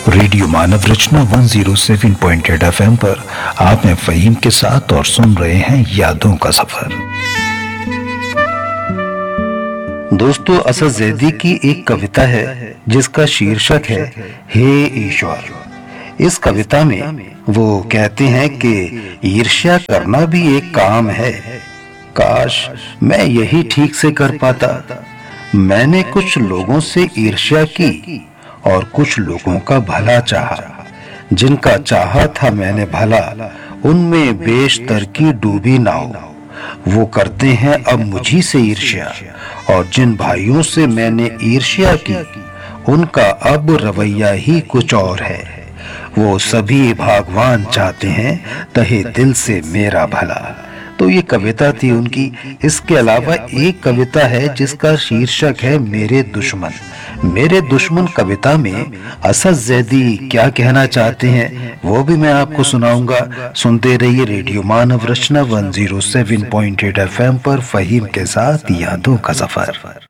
Radio मानव रचना 107.8 FM पर आप हैं फ़हीम के साथ और सुन रहे हैं यादों का सफर। दोस्तों, असद ज़ैदी की एक कविता है जिसका शीर्षक है हे ईश्वर। इस कविता में वो कहते हैं कि ईर्ष्या करना भी एक काम है, काश मैं यही ठीक से कर पाता। मैंने कुछ लोगों से ईर्ष्या की और कुछ लोगों का भला चाहा, जिनका चाहा था मैंने भला, उनमें बेशतर की डूबी नाव। वो करते हैं अब मुझी से ईर्ष्या, और जिन भाइयों से मैंने ईर्ष्या की उनका अब रवैया ही कुछ और है। वो सभी भगवान चाहते हैं तहे दिल से मेरा भला। तो ये कविता थी उनकी। इसके अलावा एक कविता है जिसका शीर्षक है मेरे दुश्मन। मेरे दुश्मन कविता में असद ज़ैदी क्या कहना चाहते हैं वो भी मैं आपको सुनाऊंगा। सुनते रहिए रेडियो मानव रचना 107.8 FM पर फ़हीम के साथ यादों का सफर।